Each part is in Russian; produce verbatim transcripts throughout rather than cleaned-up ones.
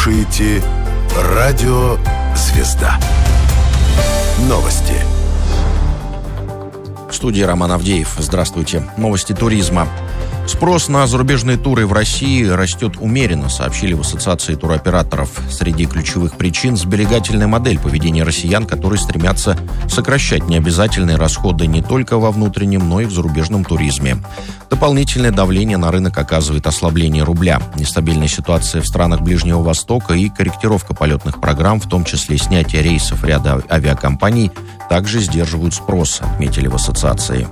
слушаете Радио Звезда. Новости. В студии Роман Авдеев. Здравствуйте. Новости туризма. Спрос на зарубежные туры в России растет умеренно, сообщили в Ассоциации туроператоров. Среди ключевых причин – сберегательная модель поведения россиян, которые стремятся сокращать необязательные расходы не только во внутреннем, но и в зарубежном туризме. Дополнительное давление на рынок оказывает ослабление рубля, нестабильная ситуация в странах Ближнего Востока и корректировка полетных программ, в том числе снятие рейсов ряда авиакомпаний, также сдерживают спрос, отметили в ассоциации.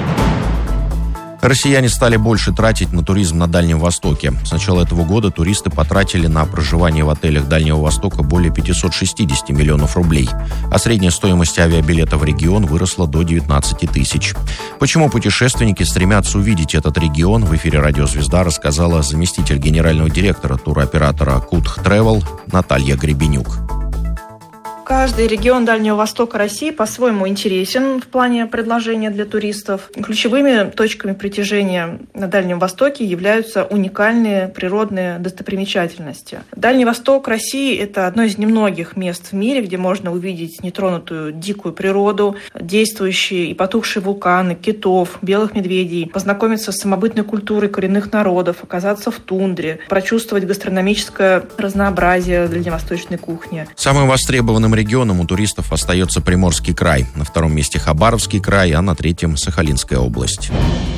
Россияне стали больше тратить на туризм на Дальнем Востоке. С начала этого года туристы потратили на проживание в отелях Дальнего Востока более пятьсот шестьдесят миллионов рублей, а средняя стоимость авиабилета в регион выросла до девятнадцать тысяч. Почему путешественники стремятся увидеть этот регион, в эфире «Радио Звезда» рассказала заместитель генерального директора туроператора Кутх Тревел Наталья Гребенюк. Каждый регион Дальнего Востока России по-своему интересен в плане предложения для туристов. Ключевыми точками притяжения на Дальнем Востоке являются уникальные природные достопримечательности. Дальний Восток России – это одно из немногих мест в мире, где можно увидеть нетронутую дикую природу, действующие и потухшие вулканы, китов, белых медведей, познакомиться с самобытной культурой коренных народов, оказаться в тундре, прочувствовать гастрономическое разнообразие дальневосточной кухни. Самым востребованным регионом у туристов остается Приморский край. На втором месте Хабаровский край, а на третьем Сахалинская область.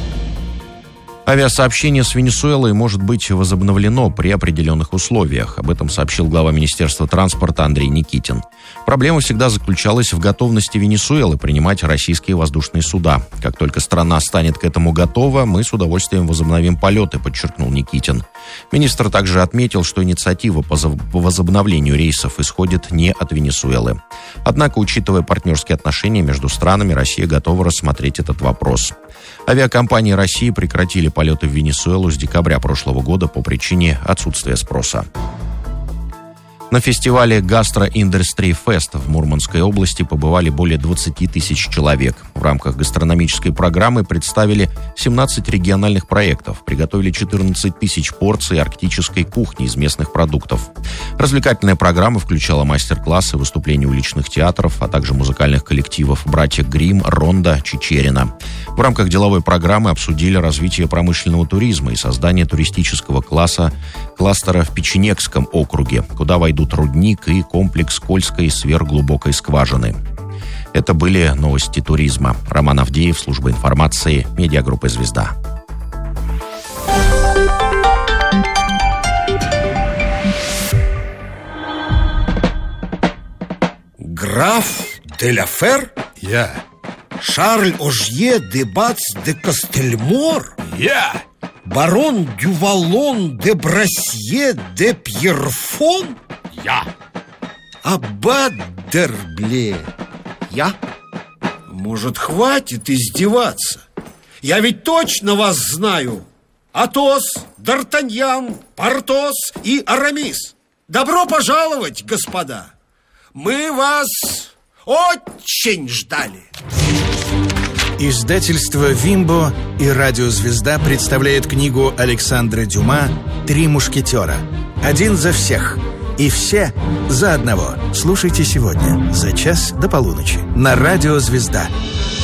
Авиасообщение с Венесуэлой может быть возобновлено при определенных условиях. Об этом сообщил глава Министерства транспорта Андрей Никитин. Проблема всегда заключалась в готовности Венесуэлы принимать российские воздушные суда. Как только страна станет к этому готова, мы с удовольствием возобновим полеты, подчеркнул Никитин. Министр также отметил, что инициатива по возобновлению рейсов исходит не от Венесуэлы. Однако, учитывая партнерские отношения между странами, Россия готова рассмотреть этот вопрос. Авиакомпании России прекратили полеты в Венесуэлу с декабря прошлого года по причине отсутствия спроса. На фестивале «Гастро Индастри Фест» в Мурманской области побывали более двадцать тысяч человек. В рамках гастрономической программы представили семнадцать региональных проектов, приготовили четырнадцать тысяч порций арктической кухни из местных продуктов. Развлекательная программа включала мастер-классы, выступления уличных театров, а также музыкальных коллективов «Братья Гримм», «Ронда», «Чичерина». В рамках деловой программы обсудили развитие промышленного туризма и создание туристического класса кластера в Печенегском округе, куда войдут рудник и комплекс Кольской сверхглубокой скважины. Это были новости туризма. Роман Авдеев, служба информации, медиагруппа «Звезда». Граф де ла Фер? Я. Шарль Ожье де Бац де Кастельмор? Я. Барон Дювалон де Брасье де Пьерфон? Я. Аббат Дербле? Я. Может, хватит издеваться? Я ведь точно вас знаю. Атос, Д'Артаньян, Портос и Арамис. Добро пожаловать, господа. Мы вас очень ждали. Издательство «Вимбо» и «Радио Звезда» представляют книгу Александра Дюма «Три мушкетера». Один за всех и все за одного. Слушайте сегодня за час до полуночи на «Радио Звезда».